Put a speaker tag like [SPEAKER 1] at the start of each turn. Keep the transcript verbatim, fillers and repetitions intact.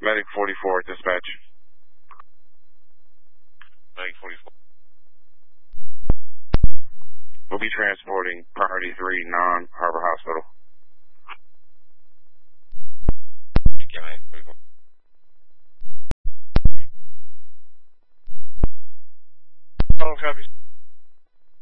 [SPEAKER 1] Medic forty-four, dispatch.
[SPEAKER 2] Medic forty-four.
[SPEAKER 1] We'll be transporting Priority three, non-Harbor Hospital.
[SPEAKER 2] Thank you, Medic forty-four. Total copies.